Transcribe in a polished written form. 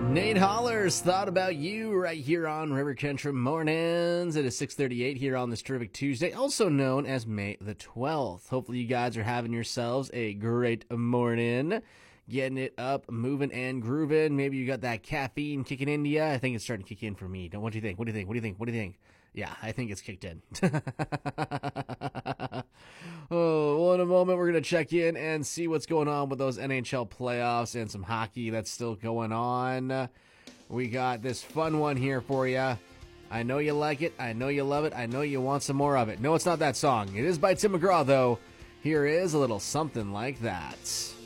Nate Hollers, Thought About You, right here on River Country Mornings. It is 6:38 here on this terrific Tuesday, also known as May the 12th. Hopefully you guys are having yourselves a great morning, getting it up, moving and grooving. Maybe you got that caffeine kicking into you. I think it's starting to kick in for me. What do you think? What do you think? What do you think? What do you think? Yeah, I think it's kicked in. Well, in a moment, we're going to check in and see what's going on with those NHL playoffs and some hockey that's still going on. We got this fun one here for you. I know you like it. I know you love it. I know you want some more of it. No, it's not that song. It is by Tim McGraw, though. Here is a little something like that.